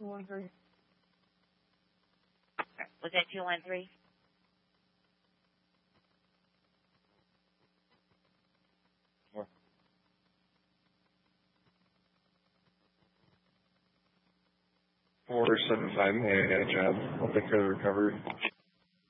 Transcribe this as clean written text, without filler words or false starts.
213. Was that 213? More. 475, man, I got a job. I'll take care of the recovery.